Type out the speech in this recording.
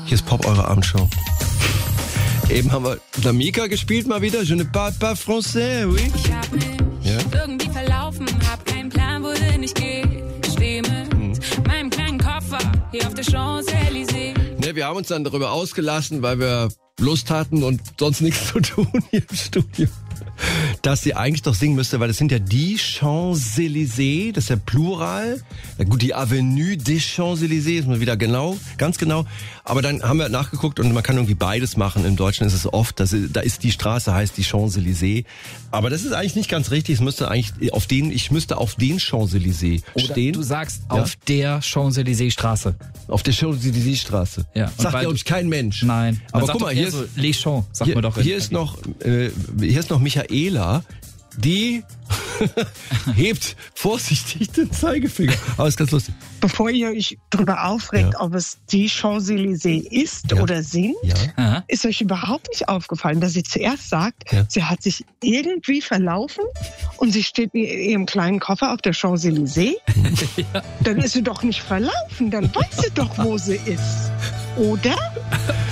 Hier ist Pop, eure Abendshow. Eben haben wir Namika gespielt mal wieder. Je ne parle pas français, oui. Ich hab mich irgendwie verlaufen, hab keinen Plan, wohin ich gehe. Steh mit meinem kleinen Koffer hier auf der Champs-Élysées. Ne, wir haben uns dann darüber ausgelassen, weil wir Lust hatten und sonst nichts zu tun hier im Studio, dass sie eigentlich doch singen müsste, weil das sind ja die Champs-Élysées, das ist ja Plural. Ja gut, die Avenue des Champs-Élysées ist mal wieder ganz genau. Aber dann haben wir nachgeguckt und man kann irgendwie beides machen. Im Deutschen ist es oft, da ist die Straße, heißt die Champs-Élysées. Aber das ist eigentlich nicht ganz richtig. Es müsste eigentlich ich müsste auf den Champs-Élysées stehen. Du sagst auf der Champs-Élysées-Straße. Auf der Champs-Élysées-Straße. Ja. Sagt ja uns kein Mensch. Nein. Aber Man guck mal, sagt hier doch eher so Les Champs, sagt man doch. Hier ist noch Michaela, die hebt vorsichtig den Zeigefinger. Aber ist ganz lustig. Bevor ihr euch darüber aufregt, ob es die Champs-Élysées ist oder sind, ist euch überhaupt nicht aufgefallen, dass sie zuerst sagt, sie hat sich irgendwie verlaufen und sie steht mit ihrem kleinen Koffer auf der Champs-Élysées. Dann ist sie doch nicht verlaufen, dann weiß sie doch, wo sie ist. Oder?